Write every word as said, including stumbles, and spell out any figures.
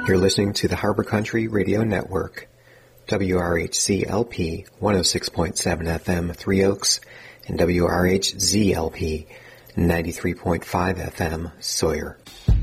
You're listening to the Harbor Country Radio Network, W R H C L P one oh six point seven F M Three Oaks and W R H Z L P ninety-three point five F M Sawyer.